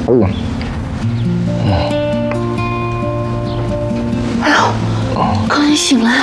哎呦，刚你醒来。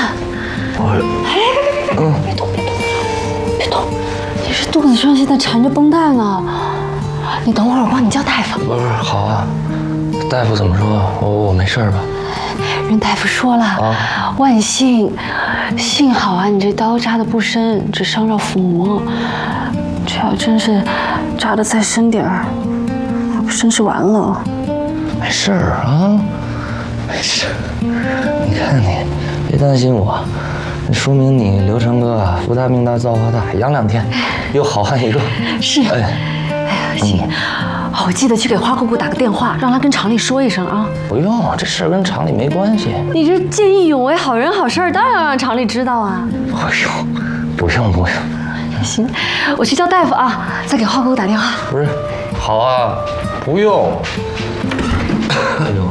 别动，别动！你这肚子上现在缠着绷带呢。你等会儿，我帮你叫大夫。 不是，好啊。大夫怎么说？我没事吧？ 人大夫说了，万幸好啊，你这刀扎的不深，只伤着腹膜。这要真是扎的再深点儿，还不真是完了。 没事啊，没事。你看你，别担心我，说明你刘成哥啊，福大命大造化大，养2天又好汉一个。 是。哎呀，行。我记得去给花姑姑打个电话，让她跟厂里说一声啊。 不用，这事儿跟厂里没关系。 你这见义勇为、好人好事，当然要让厂里知道啊。 不用。 行，我去叫大夫啊，再给花姑姑打电话。 不是，好啊，不用。哎呦。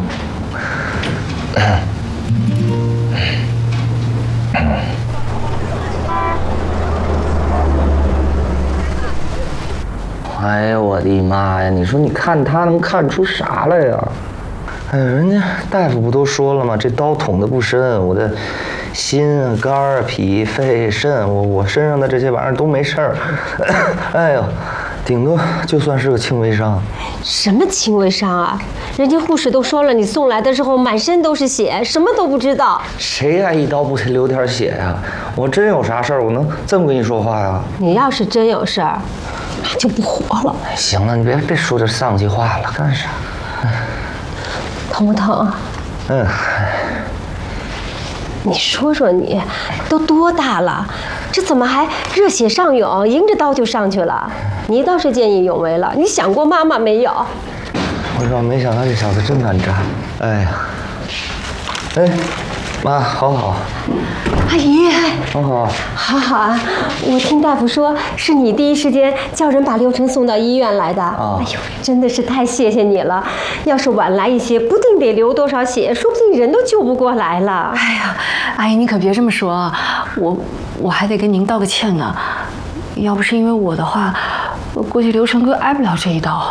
哎呀，我的妈呀！你说你看他能看出啥来呀？哎呀，人家大夫不都说了吗？这刀捅的不深，我的心啊、肝儿、脾、肺、肾，我身上的这些玩意儿都没事儿。哎呦，顶多就算是个轻微伤。 什么轻微伤啊？人家护士都说了，你送来的时候满身都是血，什么都不知道。 谁爱一刀不得流点血呀？我真有啥事儿，我能这么跟你说话呀？ 你要是真有事儿，那就不活了。 行了，你别说这丧气话了，干啥？ 疼不疼？你说说你，都多大了，这怎么还热血上涌，迎着刀就上去了？你倒是见义勇为了，你想过妈妈没有？ 我倒没想到这小子真敢扎。哎呀，妈，好。 阿姨，好啊！我听大夫说，是你第一时间叫人把刘成送到医院来的。哎呦，真的是太谢谢你了！要是晚来一些，不定得流多少血，说不定人都救不过来了。 哎呀，阿姨你可别这么说，我还得跟您道个歉呢。要不是因为我的话，我估计刘成哥挨不了这一刀。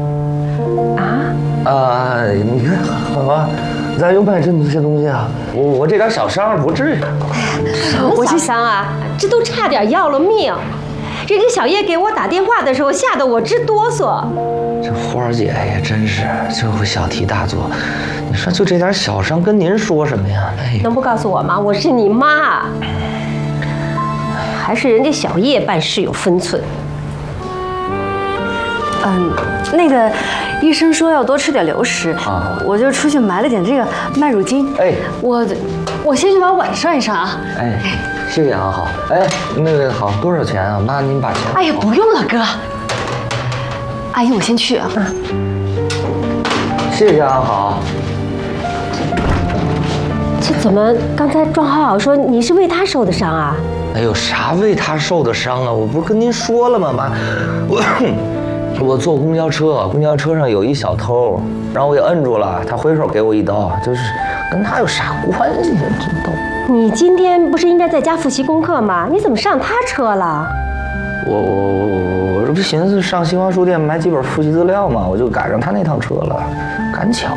你看，好啊。咱又卖这么些东西啊！我这点小伤不至于。 什么小伤啊？这都差点要了命！人家小叶给我打电话的时候，吓得我直哆嗦。 这花儿姐也真是就会小题大做。你说就这点小伤，跟您说什么呀？ 能不告诉我吗？我是你妈。还是人家小叶办事有分寸。 那个医生说要多吃点流食，我就出去买了点这个麦乳精。我先去把碗上一上啊。 谢谢啊，好。那个好，多少钱啊？妈，您把钱。 哎呀，不用了，哥。阿姨，我先去啊。 谢谢啊，好。 这怎么刚才庄好好说你是为他受的伤啊？ 哎呦，啥为他受的伤啊？我不是跟您说了吗，妈？我坐公交车，公交车上有一小偷，然后我给摁住了，他挥手给我一刀，就是跟他有啥关系啊？这都。 你今天不是应该在家复习功课吗？你怎么上他车了？ 我这不寻思上新华书店买几本复习资料吗？我就赶上他那趟车了，赶巧。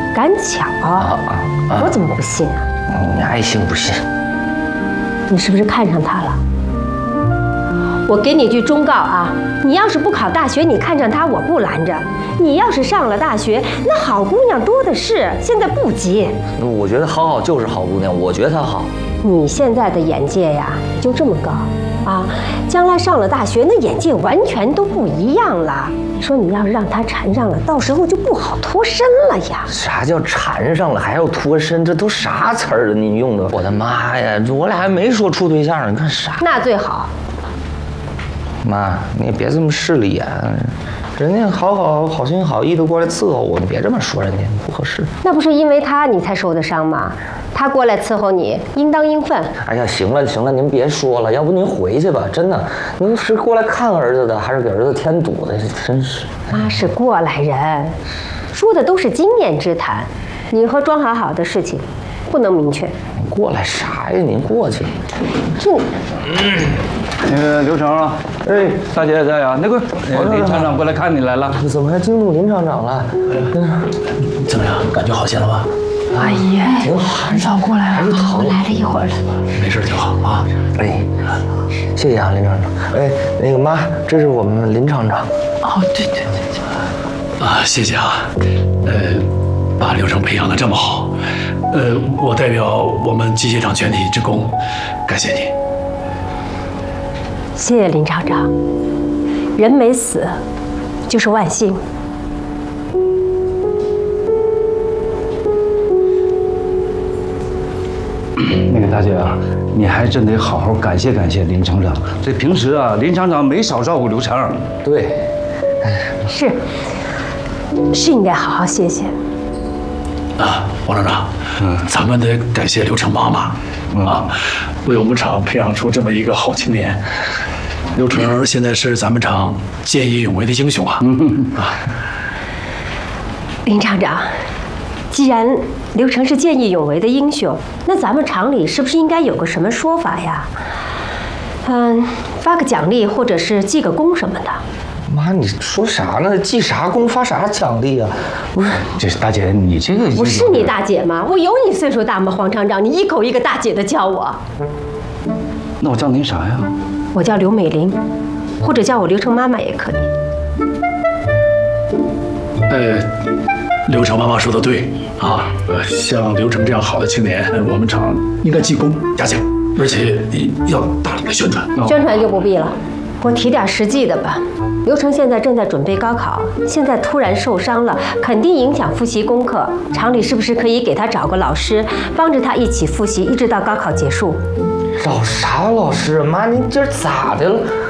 我怎么不信啊？ 你爱信不信？ 你是不是看上他了？我给你句忠告啊，你要是不考大学，你看上他我不拦着；你要是上了大学，那好姑娘多的是，现在不急。 我觉得好好就是好姑娘，我觉得她好。 你现在的眼界呀，就这么高啊，将来上了大学，那眼界完全都不一样了。你说你要是让他缠上了，到时候就不好脱身了呀。 啥叫缠上了还要脱身？这都啥词儿啊？你用的，我的妈呀！我俩还没说处对象呢，你看啥？ 那最好。 妈，你也别这么势利眼，人家好心好意的过来伺候我，你别这么说人家，不合适。 那不是因为他你才受的伤吗？他过来伺候你，应当应分。 哎呀，行了，您别说了，要不您回去吧，真的，您是过来看儿子的，还是给儿子添堵的？真是。 妈是过来人，说的都是经验之谈，你和庄好好的事情，不能明确。 过来啥呀？您过去。 这， 那个刘成啊，哎，大姐也在啊。那个林厂长过来看你来了。 怎么还惊动林厂长了？ 怎么样？感觉好些了吧？ 阿姨，很早过来了， 还是疼。 来了一会儿了。 没事就好啊。 哎，谢谢啊，林厂长。哎，那个妈，这是我们林厂长。 哦，对。 啊，谢谢啊。把刘成培养得这么好，我代表我们机械厂全体职工，感谢你。 谢谢林厂长，人没死，就是万幸。 那个大姐啊，你还真得好好感谢感谢林厂长。这平时啊，林厂长没少照顾刘成。 对， 是应该好好谢谢。 啊，王厂长，咱们得感谢刘成妈妈啊，为我们厂培养出这么一个好青年。刘成现在是咱们厂见义勇为的英雄啊！ 林厂长，既然刘成是见义勇为的英雄，那咱们厂里是不是应该有个什么说法呀？发个奖励，或者是记个功什么的。 妈，你说啥呢？记啥功发啥奖励啊？不是， 这大姐，你这个我是你大姐吗？我有你岁数大吗？黄厂长，你一口一个大姐的叫我。 那我叫您啥呀？ 我叫刘美玲，或者叫我刘成妈妈也可以。 刘成妈妈说的对啊，像刘成这样好的青年，我们厂应该记功嘉奖，而且要大力的宣传。 宣传就不必了，我提点实际的吧。刘成现在正在准备高考，现在突然受伤了，肯定影响复习功课。厂里是不是可以给他找个老师，帮着他一起复习，一直到高考结束？ 找啥老师？妈，您今儿咋的了？